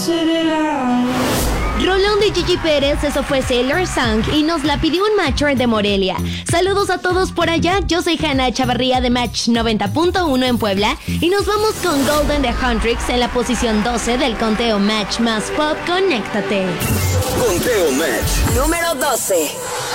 Rolón de Gigi Pérez, eso fue Sailor Song y nos la pidió un macho de Morelia. Saludos a todos por allá, yo soy Hanna Chavarría de Match 90.1 en Puebla y nos vamos con Golden de Huntrix en la posición 12 del conteo Match más Pop. Conéctate. Conteo Match número 12.